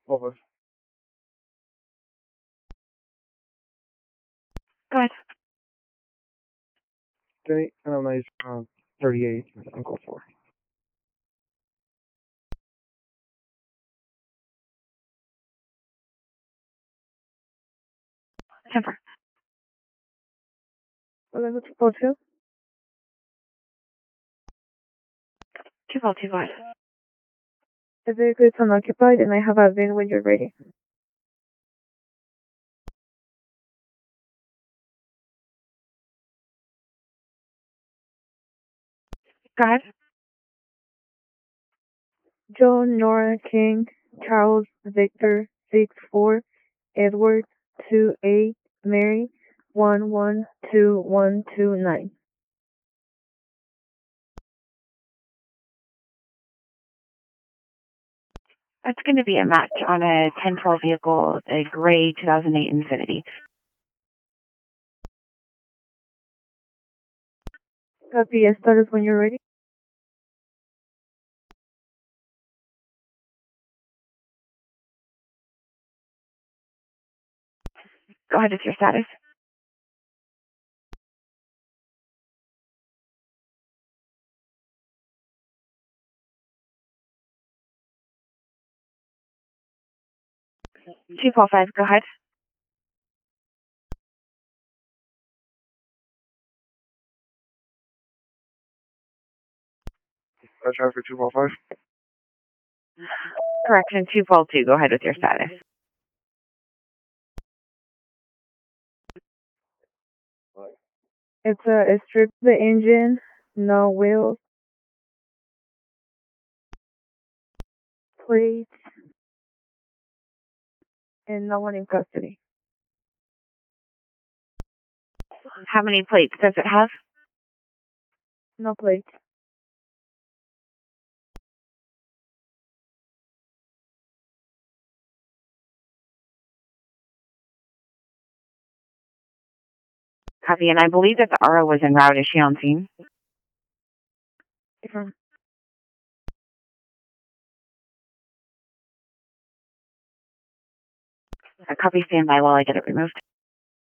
Over. Go ahead. Okay, and I'm nice 38 and go for. 10-4. Hola, what's your postcode? 2-2, go ahead. The vehicle is unoccupied and I have a VIN when you're ready. Go ahead. John, Nora, King, Charles, Victor, 6-4, Edward, 2-8, Mary, 112129. That's going to be a match on a 10-12 vehicle, a gray 2008 Infiniti. Copy, status when you're ready. Go ahead with your status. Two call 5, go ahead. Traffic 245. Correction, 2-2, go ahead with your status. It stripped the engine, no wheels, plates, and no one in custody. How many plates does it have? No plates. Copy, and I believe that the RO was en route. Is she on scene? Copy, stand by while I get it removed.